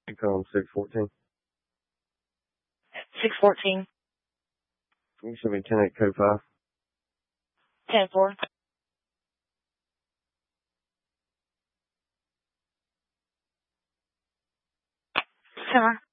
You call 614. 614. You send me 10-8 code 5. 10-4. Sure.